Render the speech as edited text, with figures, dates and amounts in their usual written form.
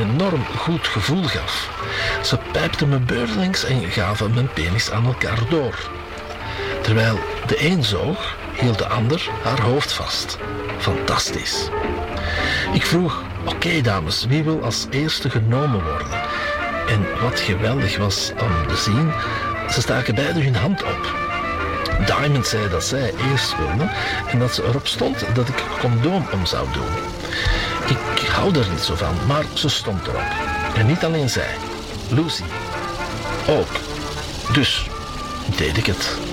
enorm goed gevoel gaf. Ze pijpten me beurtelings en gaven mijn penis aan elkaar door. Terwijl de een zoog, hield de ander haar hoofd vast. Fantastisch. Ik vroeg, oké, dames, wie wil als eerste genomen worden? En wat geweldig was om te zien, ze staken beide hun hand op. Diamond zei dat zij eerst wilde en dat ze erop stond dat ik een condoom om zou doen. Ik hou er niet zo van, maar ze stond erop. En niet alleen zij, Lucy ook. Dus deed ik het.